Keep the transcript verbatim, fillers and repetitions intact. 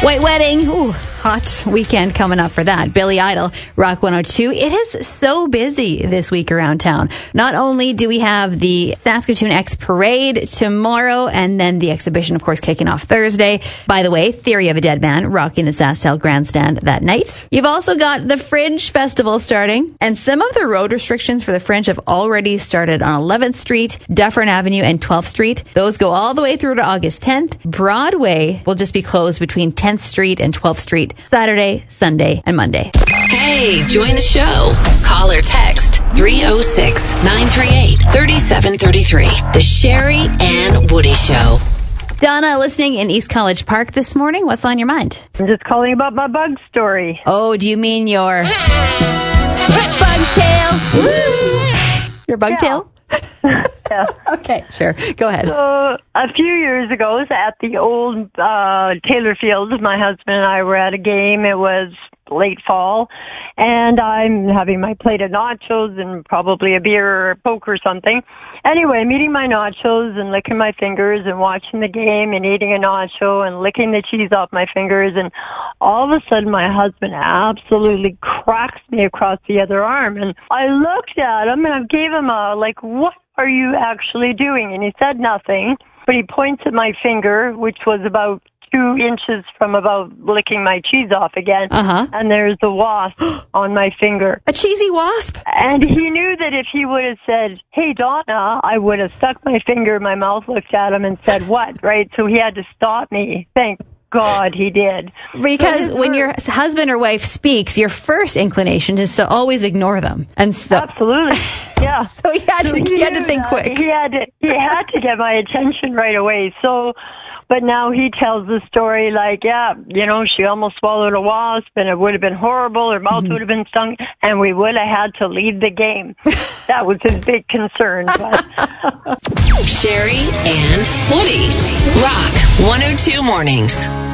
White Wedding. Ooh, hot weekend coming up for that. Billy Idol, Rock one oh two. It is so busy this week around town. Not only do we have the Saskatoon X Parade tomorrow, and then the exhibition, of course, kicking off Thursday. By the way, Theory of a Dead Man rocking the SaskTel Grandstand that night. You've also got the Fringe Festival starting, and some of the road restrictions for the Fringe have already started on eleventh Street, Dufferin Avenue, and twelfth Street. Those go all the way through to August tenth. Broadway will just be closed between tenth Street and twelfth Street, Saturday, Sunday, and Monday. Hey, join the show. Call or text three oh six, nine three eight, three seven three three. The Sherry and Woody Show. Donna, listening in East College Park this morning. What's on your mind? I'm just calling about my bug story. Oh, do you mean your bug tail? Your bug Yeah. tail? Yeah. Okay, sure. Go ahead. So a few years ago, at the old uh, Taylor Field, my husband and I were at a game. It was late fall, and I'm having my plate of nachos and probably a beer or a Coke or something. Anyway, I'm eating my nachos and licking my fingers and watching the game and eating a nacho and licking the cheese off my fingers, and all of a sudden my husband absolutely cracks me across the other arm, and I looked at him and I gave him a, like, what are you actually doing? And he said nothing, but he points at my finger, which was about two inches from about licking my cheese off again, Uh-huh. and there's a wasp on my finger. A cheesy wasp? And he knew that if he would have said, hey, Donna, I would have stuck my finger in my mouth, looked at him, and said, what, right? So he had to stop me. Thank God he did. Because when your husband or wife speaks, your first inclination is to always ignore them. And so, Absolutely, yeah. so he had So to, he had to knew think that. quick. He had to, he had to get my attention right away. So, but now he tells the story like, yeah, you know, she almost swallowed a wasp, and it would have been horrible. Her mouth mm-hmm. would have been stung, and we would have had to leave the game. That was his big concern. But. Sherry and Woody. Rock one oh two Mornings.